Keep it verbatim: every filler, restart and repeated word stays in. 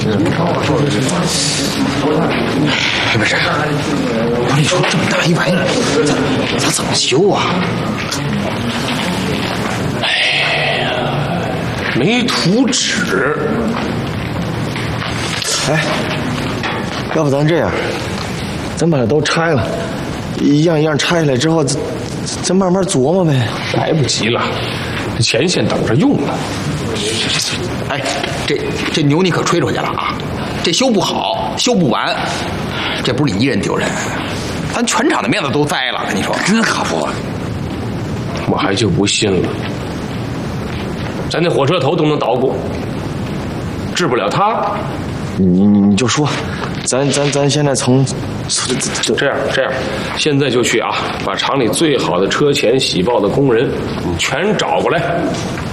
不是，我跟你说，这么大一玩意儿，咱咱怎么修啊？ 哎呀，没图纸。 哎，要不咱这样，咱把它都拆了，一样一样拆下来之后，咱咱慢慢琢磨呗。 来不及了，钱先等着用了。 哎，这这牛你可吹出去了啊！这修不好，修不完，这不是你一人丢人，咱全场的面子都栽了。跟你说， 这可不， 我还就不信了。咱那火车头都能捣鼓，治不了他。 你你你就说，咱咱咱现在从， 就这样这样，现在就去啊，把厂里最好的车前铣报的工人，你全找过来。